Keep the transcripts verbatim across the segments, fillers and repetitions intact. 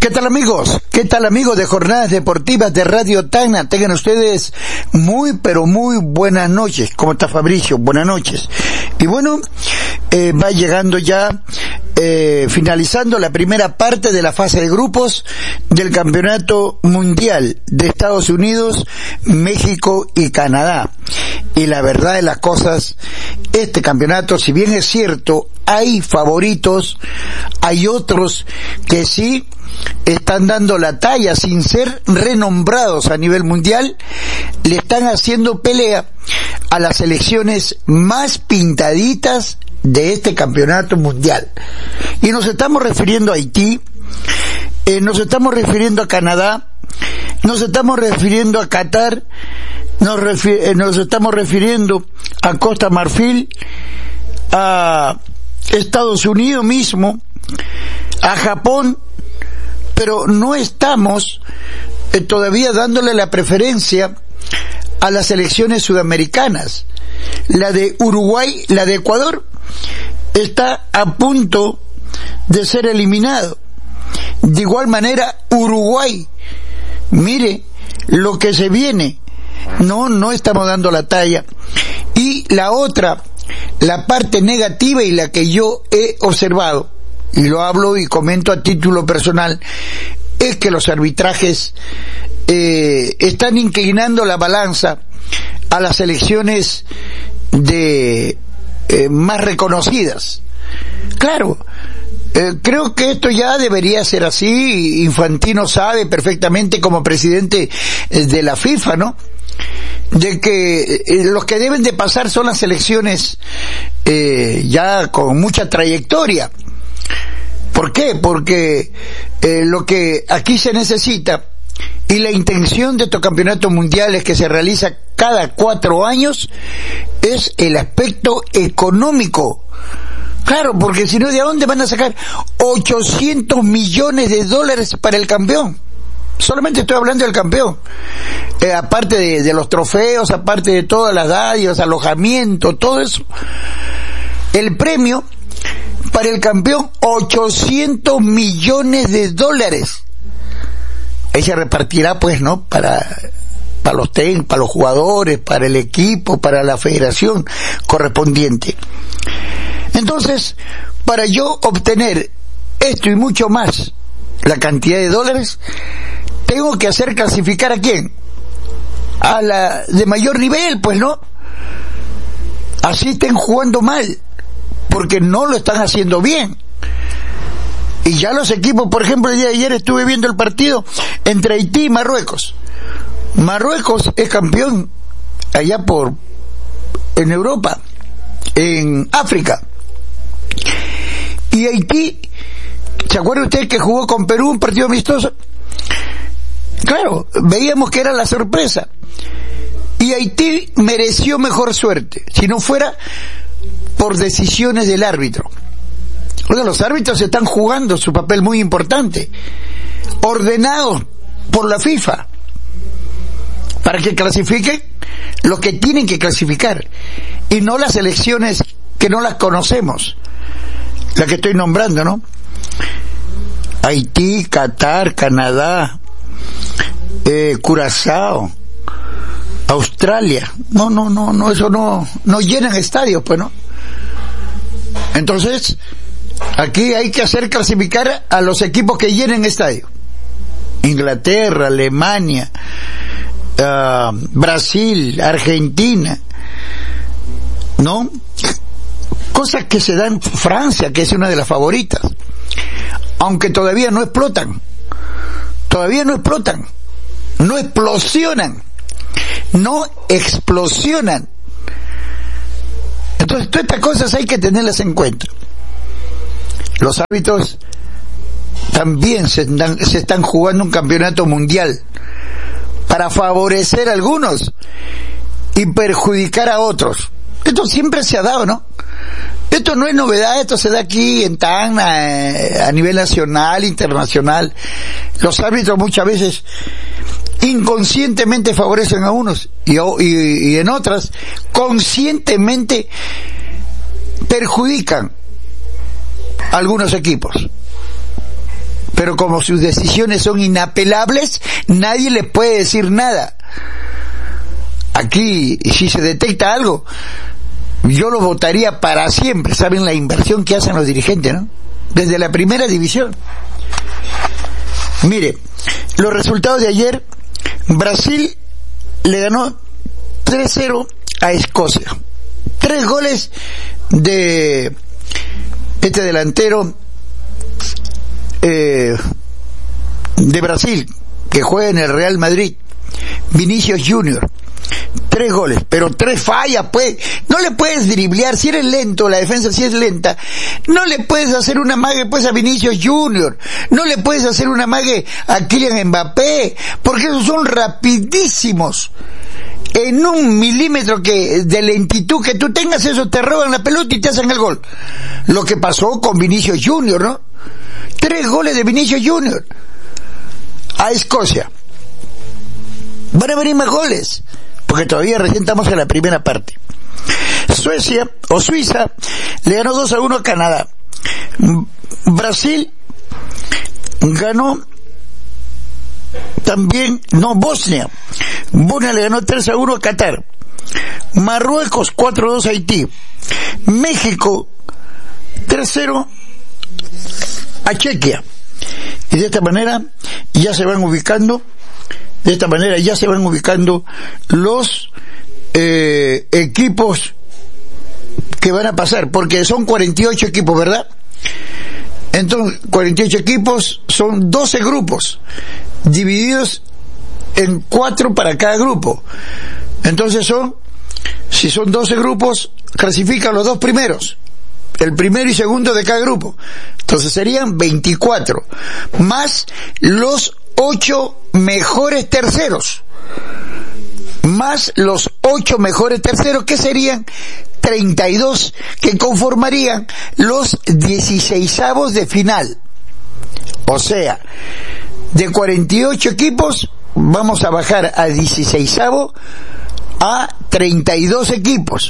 ¿Qué tal, amigos? ¿Qué tal, amigos de Jornadas Deportivas de Radio Tacna? Tengan ustedes muy, pero muy buenas noches. ¿Cómo está Fabricio? Buenas noches. Y bueno, eh, va llegando ya, eh, finalizando la primera parte de la fase de grupos del Campeonato Mundial de Estados Unidos, México y Canadá. Y la verdad de las cosas, este campeonato, si bien es cierto, hay favoritos, hay otros que sí están dando la talla sin ser renombrados a nivel mundial, le están haciendo pelea a las selecciones más pintaditas de este campeonato mundial. Y nos estamos refiriendo a Haití, eh, nos estamos refiriendo a Canadá, nos estamos refiriendo a Qatar, nos, refi- eh, nos estamos refiriendo a Costa Marfil, a Estados Unidos mismo, a Japón, pero no estamos eh, todavía dándole la preferencia a las selecciones sudamericanas. La de Uruguay, la de Ecuador, está a punto de ser eliminado. De igual manera, Uruguay, mire lo que se viene. No, no estamos dando la talla. Y la otra, la parte negativa y la que yo he observado, y lo hablo y comento a título personal, es que los arbitrajes eh, están inclinando la balanza a las selecciones de eh, más reconocidas. Claro, eh, creo que esto ya debería ser así. Infantino sabe perfectamente, como presidente de la FIFA, ¿no?, de que eh, los que deben de pasar son las selecciones eh, ya con mucha trayectoria. ¿Por qué? Porque eh, lo que aquí se necesita y la intención de estos campeonatos mundiales que se realiza cada cuatro años es el aspecto económico. Claro, porque si no, ¿de dónde van a sacar ochocientos millones de dólares para el campeón? Solamente estoy hablando del campeón. Eh, aparte de, de los trofeos, aparte de todas las dádivas, alojamiento, todo eso. El premio para el campeón, ochocientos millones de dólares. Ahí se repartirá, pues, ¿no?, para, para los ten, para los jugadores, para el equipo, para la federación correspondiente. Entonces, para yo obtener esto y mucho más, la cantidad de dólares, tengo que hacer clasificar ¿a quién? A la de mayor nivel, pues, ¿no? Así estén jugando mal, porque no lo están haciendo bien. Y ya los equipos, por ejemplo, el día de ayer estuve viendo el partido entre Haití y Marruecos. Marruecos es campeón allá por, en Europa, en África. Y Haití, ¿se acuerda usted que jugó con Perú un partido amistoso? Claro, veíamos que era la sorpresa. Y Haití mereció mejor suerte, si no fuera por decisiones del árbitro. Oiga, los árbitros están jugando su papel muy importante, ordenados por la FIFA, para que clasifiquen los que tienen que clasificar, y no las selecciones que no las conocemos, la que estoy nombrando, ¿no? Haití, Qatar, Canadá, eh, Curazao, Australia. No, no, no, no, eso no, no llenan estadios, pues, ¿no? Entonces, aquí hay que hacer clasificar a los equipos que llenen estadio. Inglaterra, Alemania, uh, Brasil, Argentina, ¿no? Cosas que se dan en Francia, que es una de las favoritas. Aunque todavía no explotan. Todavía no explotan. No explosionan. No explosionan. Entonces, todas estas cosas hay que tenerlas en cuenta. Los árbitros también se están, se están jugando un campeonato mundial para favorecer a algunos y perjudicar a otros. Esto siempre se ha dado, ¿no? Esto no es novedad, esto se da aquí en Tacna, eh, a nivel nacional, internacional. Los árbitros muchas veces inconscientemente favorecen a unos y, y, y en otras conscientemente perjudican a algunos equipos. pero como sus decisiones son inapelables, nadie le puede decir nada. Aquí, si se detecta algo, yo lo votaría para siempre. Saben la inversión que hacen los dirigentes, ¿no? Desde la primera división. Mire, los resultados de ayer: Brasil le ganó tres cero a Escocia. Tres goles de este delantero eh, de Brasil, que juega en el Real Madrid, Vinicius Junior. Tres goles, pero tres fallas, pues. No le puedes driblear, si eres lento, la defensa si es lenta, no le puedes hacer una mague pues a Vinicius Junior, no le puedes hacer una mague a Kylian Mbappé, porque esos son rapidísimos. En un milímetro que de lentitud que tú tengas, eso te roban la pelota y te hacen el gol. Lo que pasó con Vinicius Junior, ¿no? Tres goles de Vinicius Junior a Escocia. Van a venir más goles, porque todavía recién estamos en la primera parte. Suecia o Suiza le ganó dos a uno a Canadá. Brasil ganó también, no, Bosnia. Bosnia le ganó tres a uno a Qatar. Marruecos cuatro a dos a Haití. México tres cero a Chequia. Y de esta manera ya se van ubicando De esta manera ya se van ubicando los eh, equipos que van a pasar, porque son cuarenta y ocho equipos, ¿verdad? Entonces, cuarenta y ocho equipos son doce grupos, divididos en cuatro para cada grupo. Entonces son, si son doce grupos, clasifican los dos primeros, el primero y segundo de cada grupo. Entonces serían veinticuatro, más los ocho mejores terceros, más los ocho mejores terceros, que serían treinta y dos, que conformarían los dieciseisavos de final. O sea, de cuarenta y ocho equipos vamos a bajar a dieciseisavo a treinta y dos equipos.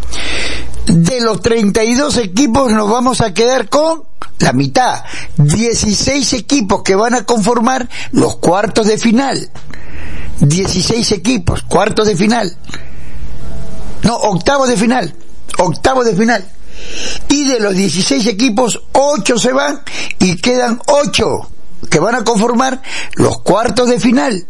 De los treinta y dos equipos nos vamos a quedar con la mitad, dieciséis equipos que van a conformar los cuartos de final. dieciséis equipos, cuartos de final. No, octavos de final, octavos de final. Y de los dieciséis equipos, ocho se van y quedan ocho que van a conformar los cuartos de final.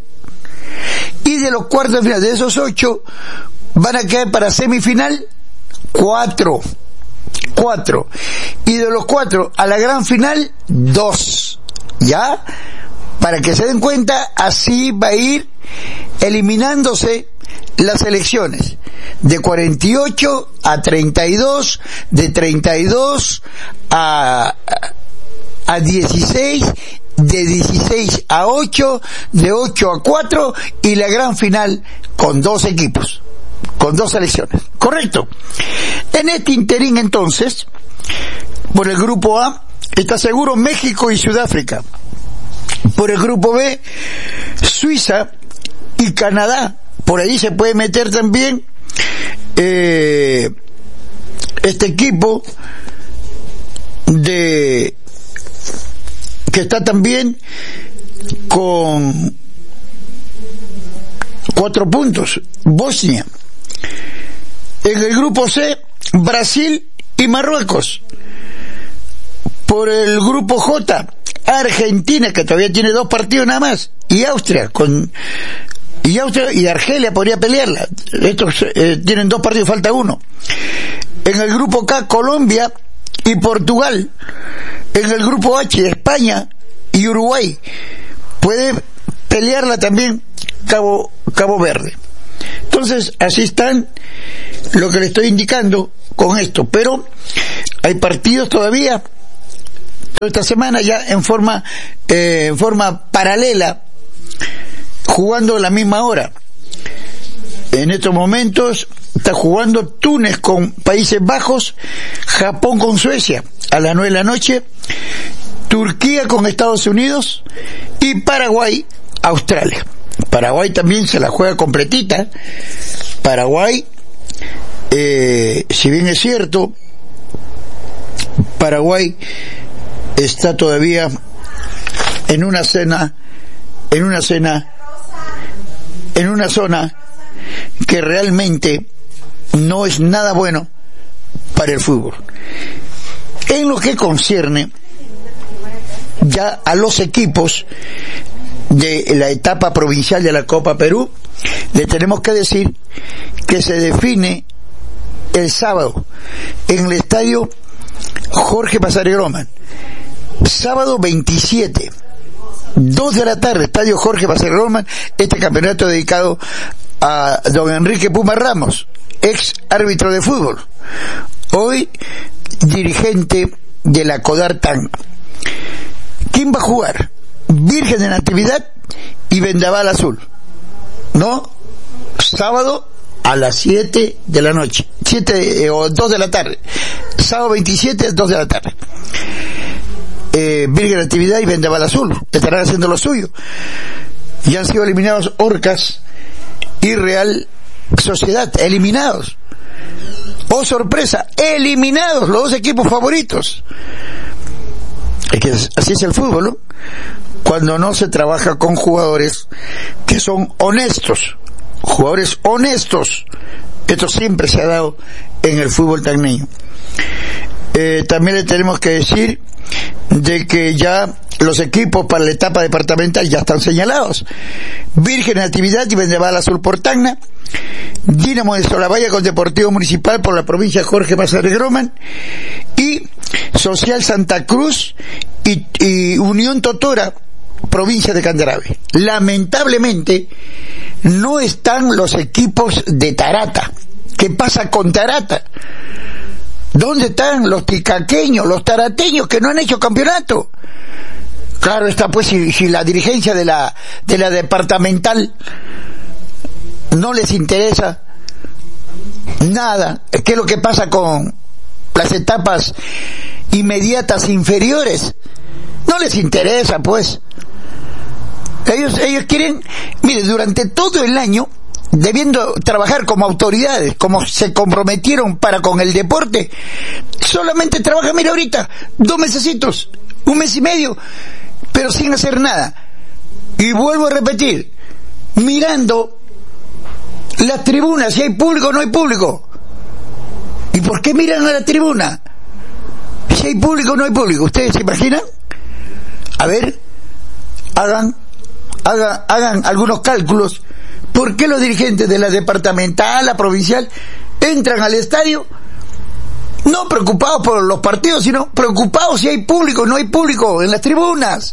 Y de los cuartos de final, de esos ocho, van a quedar para semifinal cuatro. Cuatro. Y de los cuatro a la gran final, dos. ¿Ya? Para que se den cuenta, así va a ir eliminándose las elecciones. De cuarenta y ocho a treinta y dos, de treinta y dos a, a dieciséis, de dieciséis a ocho, de ocho a cuatro, y la gran final con dos equipos, con dos selecciones. ¿Correcto? En este interín, entonces, por el grupo A, está seguro México y Sudáfrica. Por el grupo B, Suiza y Canadá. Por ahí se puede meter también eh, este equipo de que está también con cuatro puntos, Bosnia. En el grupo C, Brasil y Marruecos. Por el grupo J, Argentina, que todavía tiene dos partidos nada más, y Austria, con y Austria y Argelia podría pelearla. Estos eh, tienen dos partidos, falta uno. En el grupo K, Colombia y Portugal. En el grupo H, España y Uruguay. Puede pelearla también Cabo, Cabo Verde. Entonces, así están lo que le estoy indicando con esto. Pero hay partidos todavía toda esta semana ya en forma eh, en forma paralela, jugando a la misma hora. En estos momentos está jugando Túnez con Países Bajos, Japón con Suecia a las nueve de la noche, Turquía con Estados Unidos y Paraguay, Australia. Paraguay también se la juega completita. Paraguay, eh, si bien es cierto, Paraguay está todavía en una cena, en una cena, en una zona que realmente no es nada bueno para el fútbol. En lo que concierne ya a los equipos de la etapa provincial de la Copa Perú, le tenemos que decir que se define el sábado en el estadio Jorge Pasarelloman, sábado veintisiete, dos de la tarde, estadio Jorge Pasarelloman, este campeonato dedicado a don Enrique Puma Ramos, ex árbitro de fútbol, hoy dirigente de la Codar Tacna. ¿Quién va a jugar? Virgen de Natividad y Vendaval Azul, ¿no? Sábado a las siete de la noche, siete eh, o dos de la tarde, sábado veintisiete, dos de la tarde. Eh, Virgen de Natividad y Vendaval Azul estarán haciendo lo suyo. Ya han sido eliminados Orcas y Real Sociedad, eliminados. Oh, sorpresa, eliminados los dos equipos favoritos. Es que así es el fútbol, ¿no? Cuando no se trabaja con jugadores que son honestos, jugadores honestos. Esto siempre se ha dado en el fútbol tacneño. Eh, también le tenemos que decir de que ya los equipos para la etapa departamental ya están señalados. Virgen de Natividad y Vendaval Azul por Tacna, Dinamo de Solabaya con Deportivo Municipal por la provincia Jorge Pasarelloman y Social Santa Cruz y, y Unión Totora, provincia de Candarave. Lamentablemente no están los equipos de Tarata. ¿Qué pasa con Tarata? ¿Dónde están los ticaqueños, los tarateños que no han hecho campeonato? Claro está, pues, si, si la dirigencia de la de la departamental no les interesa nada, ¿qué es lo que pasa con las etapas inmediatas inferiores? No les interesa, pues. Ellos ellos quieren, mire, durante todo el año, debiendo trabajar como autoridades, como se comprometieron para con el deporte, solamente trabajan, mira ahorita, dos mesecitos, un mes y medio, pero sin hacer nada. Y vuelvo a repetir, mirando las tribunas, si hay público o no hay público. ¿Y por qué miran a la tribuna? Si hay público o no hay público, ¿ustedes se imaginan? A ver, hagan, hagan, hagan algunos cálculos. ¿Por qué los dirigentes de la departamental, la provincial, entran al estadio no preocupados por los partidos, sino preocupados si hay público o no hay público en las tribunas?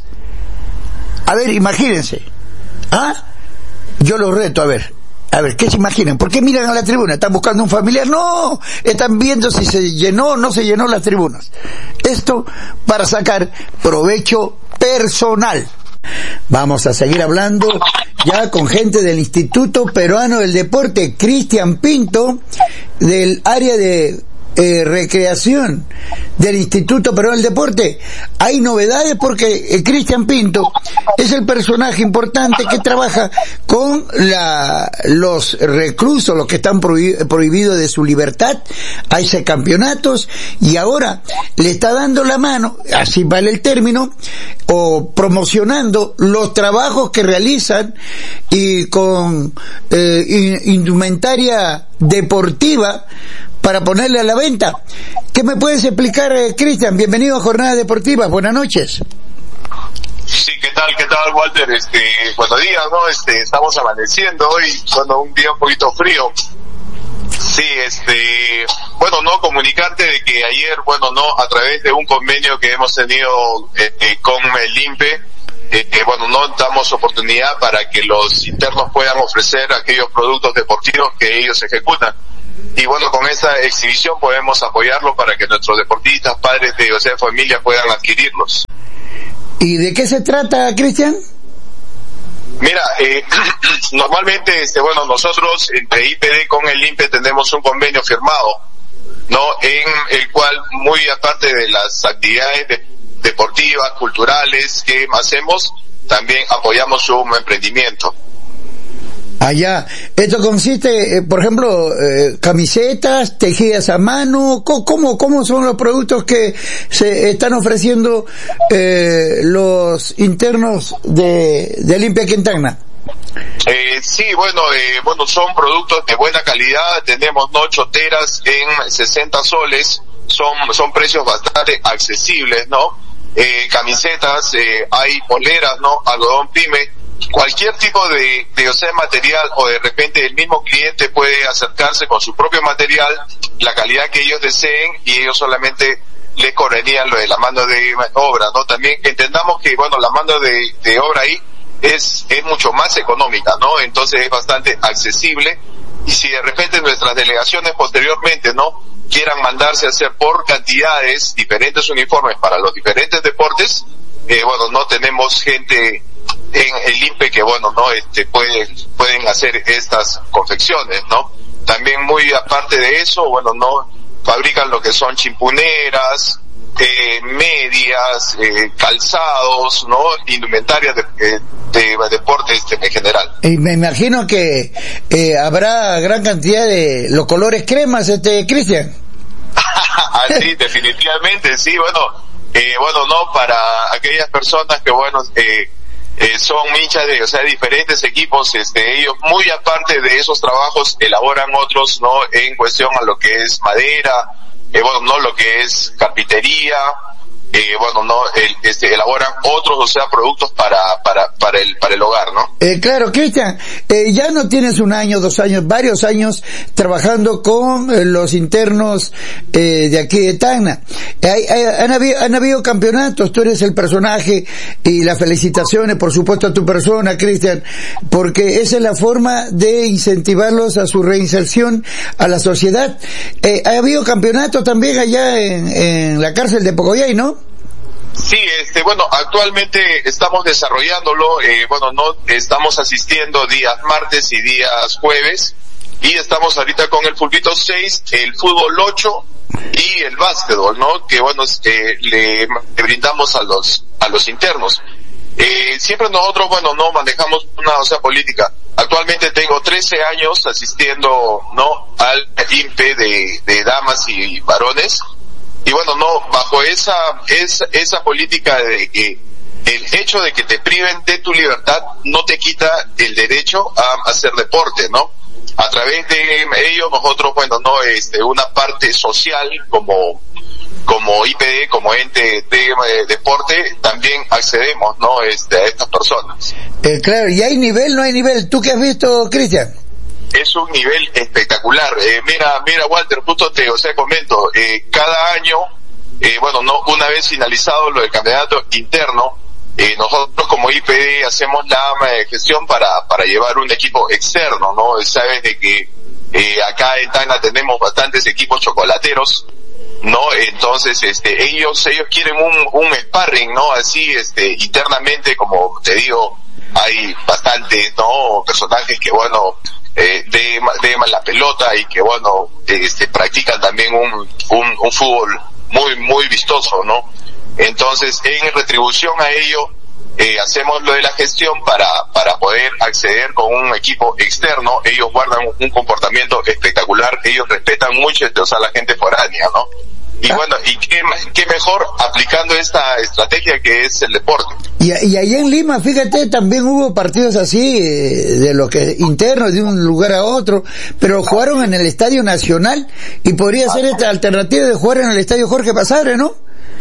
A ver, imagínense. ¿Ah? Yo los reto, a ver. A ver, ¿qué se imaginan? ¿Por qué miran a la tribuna? ¿Están buscando un familiar? No, están viendo si se llenó o no se llenó las tribunas. Esto para sacar provecho personal. Vamos a seguir hablando ya con gente del Instituto Peruano del Deporte, Cristian Pinto, del área de eh, recreación del Instituto Peruano del Deporte. Hay novedades porque eh, Cristian Pinto es el personaje importante que trabaja con la, los reclusos, los que están prohib- prohibidos de su libertad, hace campeonatos y ahora le está dando la mano, así vale el término, o promocionando los trabajos que realizan y con eh, indumentaria deportiva para ponerle a la venta. ¿Qué me puedes explicar, eh, Cristian? Bienvenido a Jornadas Deportivas, buenas noches. Sí, ¿qué tal, qué tal, Walter? Este, buenos días, ¿no? Este, estamos amaneciendo hoy, bueno, un día un poquito frío. Sí, este, bueno, no, comunicarte de que ayer, bueno, no, a través de un convenio que hemos tenido eh, eh, con el INPE, eh, eh, bueno, no damos oportunidad para que los internos puedan ofrecer aquellos productos deportivos que ellos ejecutan. Y bueno, con esta exhibición podemos apoyarlo para que nuestros deportistas, padres de, o sea, familia puedan adquirirlos. ¿Y de qué se trata, Cristian? Mira, eh, normalmente, este, bueno, nosotros entre I P D con el INPE tenemos un convenio firmado, ¿no? En el cual, muy aparte de las actividades de, deportivas, culturales que hacemos, también apoyamos su emprendimiento. Allá, esto consiste, eh, por ejemplo, eh, camisetas tejidas a mano. ¿Cómo, cómo son los productos que se están ofreciendo eh, los internos de, de Olimpia aquí en Tacna? Eh, sí, bueno, eh, bueno, son productos de buena calidad. Tenemos no choteras en sesenta soles, son, son precios bastante accesibles, ¿no? Eh, camisetas, eh, hay poleras, ¿no? Algodón pyme. Cualquier tipo de, de, o sea, material, o de repente el mismo cliente puede acercarse con su propio material, la calidad que ellos deseen, y ellos solamente le cobrarían lo de la mano de obra, ¿no? También entendamos que, bueno, la mano de, de obra ahí es, es mucho más económica, ¿no? Entonces es bastante accesible, y si de repente nuestras delegaciones posteriormente, ¿no?, quieran mandarse a hacer por cantidades diferentes uniformes para los diferentes deportes, eh, bueno, no tenemos gente en el I N P E que, bueno, no, este, pueden, pueden hacer estas confecciones, ¿no? También muy aparte de eso, bueno, no, fabrican lo que son chimpuneras, eh, medias, eh, calzados, ¿no? Indumentarias de, de, de, de deportes en general. Y me imagino que, eh, habrá gran cantidad de los colores cremas, este, Cristian. Sí, definitivamente, sí, bueno, eh, bueno, no, para aquellas personas que, bueno, eh, Eh, son hinchas de, o sea, diferentes equipos, este, ellos muy aparte de esos trabajos elaboran otros, ¿no?, en cuestión a lo que es madera, eh, bueno, no, lo que es carpintería, eh, bueno, no, el, este, elaboran otros, o sea, productos para, para, para el, para el hogar, ¿no? Eh, claro, Cristian, eh, ya no tienes un año, dos años, varios años trabajando con eh, los internos eh, de aquí de Tacna. Hay, hay, han, habido, han habido campeonatos, tú eres el personaje, y las felicitaciones, por supuesto, a tu persona, Cristian, porque esa es la forma de incentivarlos a su reinserción a la sociedad. Eh, ha habido campeonatos también allá en, en la cárcel de Pocoyay, ¿no? Sí, este, bueno, actualmente estamos desarrollándolo, eh, bueno, no, estamos asistiendo días martes y días jueves, y estamos ahorita con el fulbito seis, el fútbol ocho y el básquetbol, ¿no? Que, bueno, eh, le, le brindamos a los, a los internos. Eh, siempre nosotros, bueno, no manejamos una, o sea, política. Actualmente tengo trece años asistiendo, ¿no?, al I N P E de, de damas y varones. Y bueno, no, bajo esa, esa, esa política de que el hecho de que te priven de tu libertad no te quita el derecho a hacer deporte, ¿no? A través de ello nosotros, bueno, no, este, una parte social como, como I P D, como ente de, de deporte, también accedemos, ¿no?, este, a estas personas. Eh, claro, ¿y hay nivel, no hay nivel? ¿Tú qué has visto, Cristian? Es un nivel espectacular. Eh, mira, mira, Walter, justo te, o sea, comento, eh, cada año, eh, bueno, no, una vez finalizado lo del campeonato interno, eh, nosotros como I P D hacemos la eh, gestión para, para llevar un equipo externo, ¿no? Sabes de que, eh, acá en Tacna tenemos bastantes equipos chocolateros, ¿no? Entonces, este, ellos, ellos quieren un, un sparring, ¿no? Así, este, internamente, como te digo, hay bastantes, ¿no?, personajes que, bueno, eh, de, de la pelota y que, bueno, este, practican también un, un, un fútbol muy, muy vistoso, ¿no? Entonces, en retribución a ello, eh, hacemos lo de la gestión para, para poder acceder con un equipo externo. Ellos guardan un, un comportamiento espectacular, ellos respetan mucho, o sea, la gente foránea, ¿no? Y bueno, y qué, qué mejor aplicando esta estrategia que es el deporte. Y, y allá en Lima, fíjate, también hubo partidos así, eh, de lo que internos de un lugar a otro, pero jugaron en el Estadio Nacional, y podría ser esta alternativa de jugar en el Estadio Jorge Basadre, ¿no?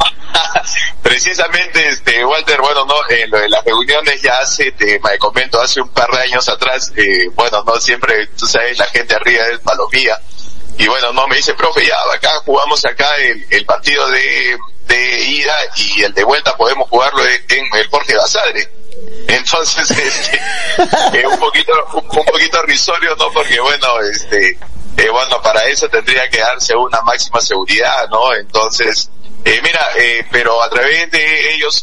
Precisamente, este, Walter, bueno, no, eh, lo de las reuniones ya hace, te me comento, hace un par de años atrás, eh, bueno, no, siempre, tú sabes, la gente arriba es palomía. Y bueno, no, me dice, profe, ya, acá jugamos acá el, el partido de, de ida, y el de vuelta podemos jugarlo en el Jorge Basadre. Entonces, este, eh, un poquito, un, un poquito risorio, ¿no? Porque bueno, este, eh, bueno, para eso tendría que darse una máxima seguridad, ¿no? Entonces, eh, mira, eh, pero a través de ellos